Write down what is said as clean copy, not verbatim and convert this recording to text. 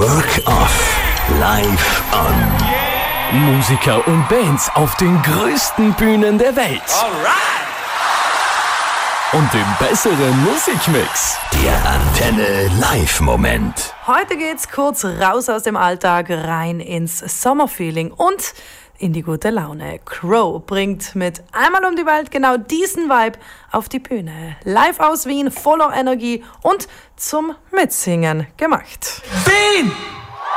Work Off live on. Musiker und Bands auf den größten Bühnen der Welt. Alright! Und den besseren Musikmix. Der Antenne Live-Moment. Heute geht's kurz raus aus dem Alltag, rein ins Sommerfeeling und in die gute Laune. Crow bringt mit Einmal um die Welt genau diesen Vibe auf die Bühne. Live aus Wien, voller Energie und zum Mitsingen gemacht. Wien!